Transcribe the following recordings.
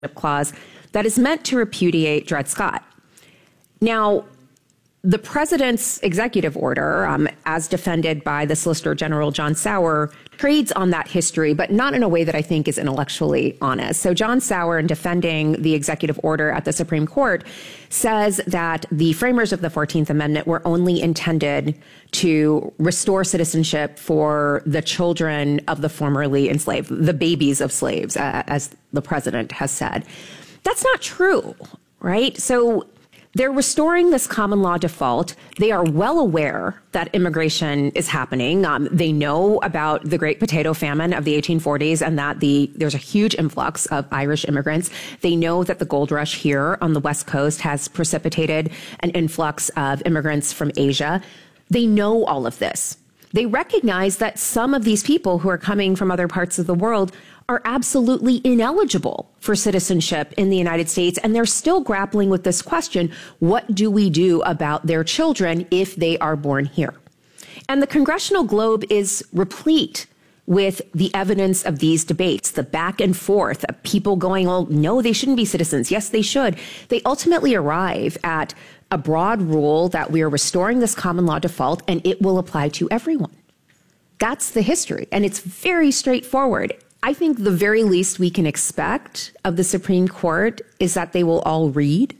clause that is meant to repudiate Dred Scott. Now, the president's executive order, as defended by the Solicitor General John Sauer, trades on that history, but not in a way that I think is intellectually honest. So John Sauer, in defending the executive order at the Supreme Court, says that the framers of the 14th Amendment were only intended to restore citizenship for the children of the formerly enslaved, the babies of slaves, as the president has said. That's not true, right? So they're restoring this common law default. They are well aware that immigration is happening. They know about the Great Potato Famine of the 1840s and that there's a huge influx of Irish immigrants. They know that the gold rush here on the West Coast has precipitated an influx of immigrants from Asia. They know all of this. They recognize that some of these people who are coming from other parts of the world are absolutely ineligible for citizenship in the United States, and they're still grappling with this question, what do we do about their children if they are born here? And the Congressional Globe is replete with the evidence of these debates, the back and forth of people going, oh, no, they shouldn't be citizens. Yes, they should. They ultimately arrive at a broad rule that we are restoring this common law default and it will apply to everyone. That's the history, and it's very straightforward. I think the very least we can expect of the Supreme Court is that they will all read.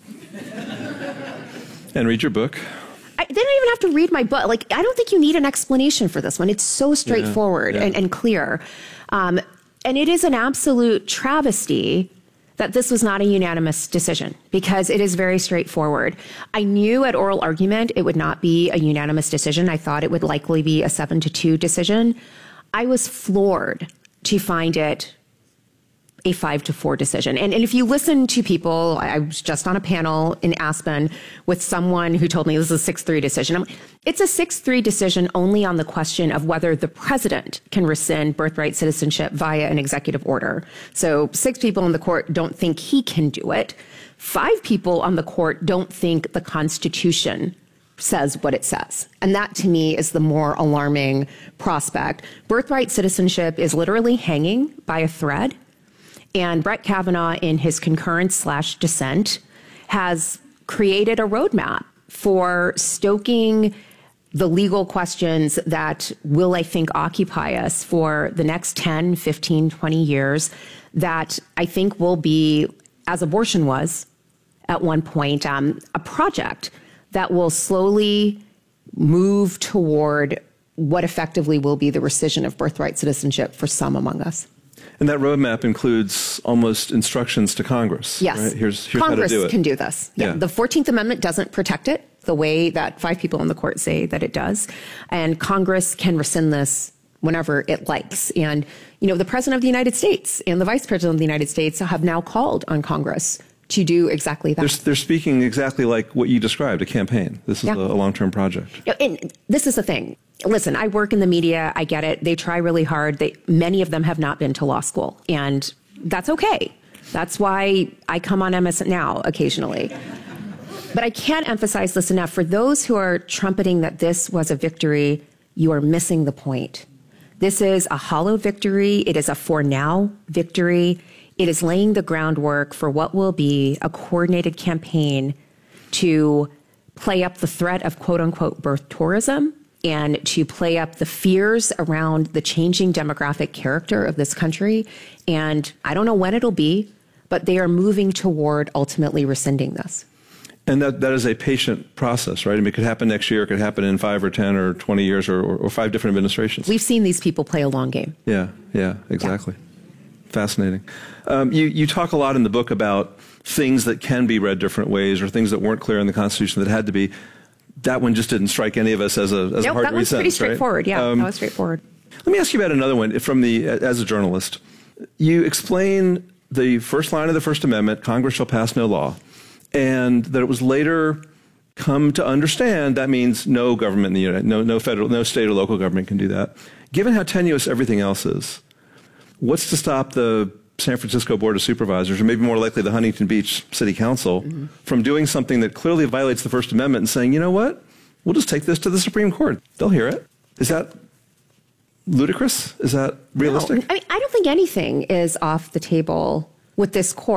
And read your book. They don't even have to read my book. I don't think you need an explanation for this one. It's so straightforward and clear. And it is an absolute travesty that this was not a unanimous decision because it is very straightforward. I knew at oral argument it would not be a unanimous decision. I thought it would likely be a 7-2 decision. I was floored to find it a 5-4 decision. And if you listen to people, I was just on a panel in Aspen with someone who told me this is a 6-3 decision. It's a 6-3 decision only on the question of whether the president can rescind birthright citizenship via an executive order. So 6 people in the court don't think he can do it. 5 people on the court don't think the Constitution says what it says. And that, to me, is the more alarming prospect. Birthright citizenship is literally hanging by a thread. And Brett Kavanaugh, in his concurrence/dissent, has created a roadmap for stoking the legal questions that will, I think, occupy us for the next 10, 15, 20 years that I think will be, as abortion was at one point, a project that will slowly move toward what effectively will be the rescission of birthright citizenship for some among us. And that roadmap includes almost instructions to Congress. Yes. Right? Here's Congress how to do it. Can do this. Yeah. The 14th Amendment doesn't protect it the way that 5 people in the court say that it does. And Congress can rescind this whenever it likes. And, the President of the United States and the Vice President of the United States have now called on Congress to do exactly that. They're speaking exactly like what you described, a campaign. This is a long-term project. And this is the thing. Listen, I work in the media. I get it. They try really hard. Many of them have not been to law school, and that's okay. That's why I come on MS Now occasionally. But I can't emphasize this enough. For those who are trumpeting that this was a victory, you are missing the point. This is a hollow victory. It is a for now victory. It is laying the groundwork for what will be a coordinated campaign to play up the threat of quote-unquote birth tourism and to play up the fears around the changing demographic character of this country. And I don't know when it'll be, but they are moving toward ultimately rescinding this. And that is a patient process, right? I mean, it could happen next year. It could happen in 5 or 10 or 20 years or 5 different administrations. We've seen these people play a long game. Yeah, exactly. Yeah. Fascinating. You talk a lot in the book about things that can be read different ways or things that weren't clear in the Constitution that had to be. That one just didn't strike any of us as a hard that read was pretty sentence, straightforward. Right? Yeah, that was straightforward. Let me ask you about another one as a journalist. You explain the first line of the First Amendment, Congress shall pass no law, and that it was later come to understand that means no government in the United, no federal, no state or local government can do that. Given how tenuous everything else is, what's to stop the San Francisco Board of Supervisors, or maybe more likely the Huntington Beach City Council, from doing something that clearly violates the First Amendment and saying, you know what, we'll just take this to the Supreme Court. They'll hear it. Is that ludicrous? Is that realistic? No. I don't think anything is off the table with this court.